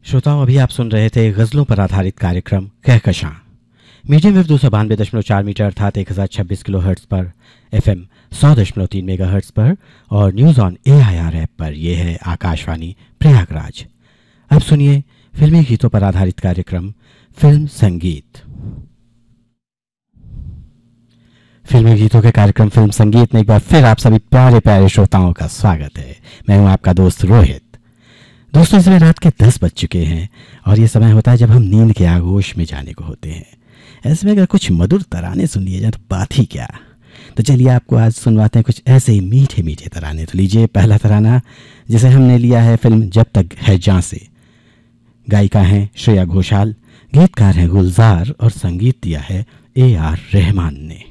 श्रोताओं, अभी आप सुन रहे थे गजलों पर आधारित कार्यक्रम कहकशां। मीडियम वेव 292.4 मीटर अर्थात 1026 किलो हर्ट्ज पर, एफएम 100.3 मेगा हर्ट्ज पर और न्यूज ऑन एआईआर ऐप पर। यह है आकाशवाणी प्रयागराज। अब सुनिए फिल्मी गीतों पर आधारित कार्यक्रम फिल्म संगीत। फिल्मी गीतों के कार्यक्रम फिल्म संगीत में एक बार फिर आप सभी प्यारे प्यारे श्रोताओं का स्वागत है। मैं हूं आपका दोस्त रोहित। दोस्तों, इसमें रात के 10 बज चुके हैं और ये समय होता है जब हम नींद के आगोश में जाने को होते हैं। ऐसे में अगर कुछ मधुर तराने सुन लिए जाए तो बात ही क्या। तो चलिए आपको आज सुनवाते हैं कुछ ऐसे ही मीठे मीठे तराने। तो लीजिए पहला तराना, जिसे हमने लिया है फिल्म जब तक है जां से। गायिका हैं श्रेया घोषाल, गीतकार हैं गुलजार और संगीत दिया है AR रहमान ने।